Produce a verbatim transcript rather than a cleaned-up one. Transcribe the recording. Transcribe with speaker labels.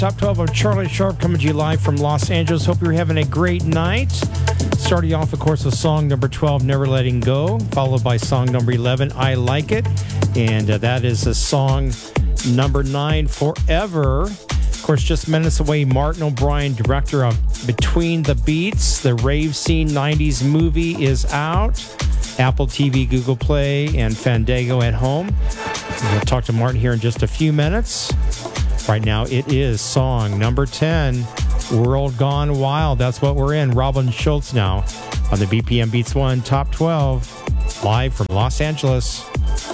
Speaker 1: Top twelve of Charlie Sharp coming to you live from Los Angeles. Hope you're having a great night. Starting off, of course, with song number twelve, Never Letting Go, followed by song number eleven, I Like It. And uh, that is a song number nine, Forever. Of course, just minutes away, Martin O'Brien, director of Between the Beats, the rave scene nineties movie is out. Apple T V, Google Play, and Fandango at home. We'll talk to Martin here in just a few minutes. Right now, it is song number ten, World Gone Wild. That's what we're in. Robin Schultz now on the B P M Beats One Top twelve, live from Los Angeles.